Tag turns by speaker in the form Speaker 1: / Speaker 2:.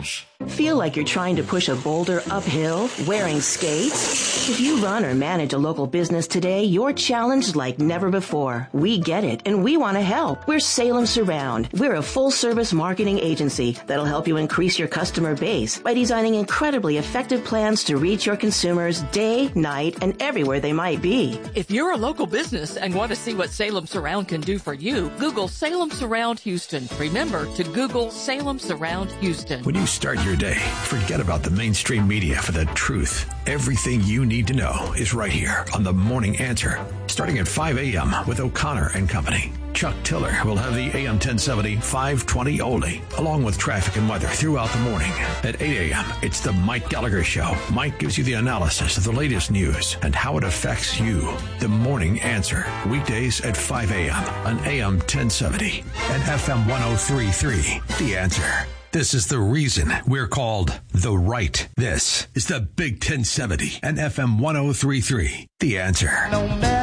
Speaker 1: challenge.
Speaker 2: Feel like you're trying to push a boulder uphill wearing skates? If you run or manage a local business today, you're challenged like never before. We get it, and we want to help. We're Salem Surround. We're a full-service marketing agency that'll help you increase your customer base by designing incredibly effective plans to reach your consumers day, night, and everywhere they might be.
Speaker 3: If you're a local business and want to see what Salem Surround can do for you, Google Salem Surround Houston. Remember to Google Salem Surround Houston.
Speaker 1: When you start your day, forget about the mainstream media for the truth. Everything you need to know is right here on The Morning Answer, starting at 5 a.m. with O'Connor and Company. Chuck Tiller will have the AM 1070 520 oldie, along with traffic and weather throughout the morning. At 8 a.m., it's the Mike Gallagher Show. Mike gives you the analysis of the latest news and how it affects you. The Morning Answer, weekdays at 5 a.m. on AM 1070 and FM 103.3. The Answer. This is the reason we're called The Right. This is the Big 1070 and FM 103.3. The Answer.